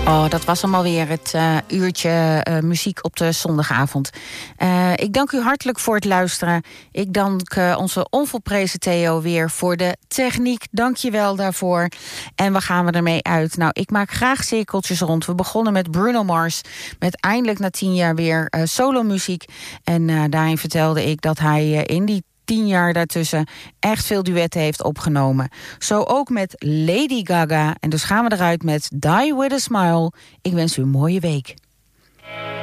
Oh, dat was allemaal weer het uurtje muziek op de zondagavond. Ik dank u hartelijk voor het luisteren. Ik dank onze onvolprezen Theo weer voor de techniek. Dank je wel daarvoor. En waar gaan we ermee uit? Nou, ik maak graag cirkeltjes rond. We begonnen met Bruno Mars. Met eindelijk na 10 jaar weer solomuziek. En daarin vertelde ik dat hij in die 10 jaar daartussen echt veel duetten heeft opgenomen. Zo ook met Lady Gaga. En dus gaan we eruit met Die With A Smile. Ik wens u een mooie week.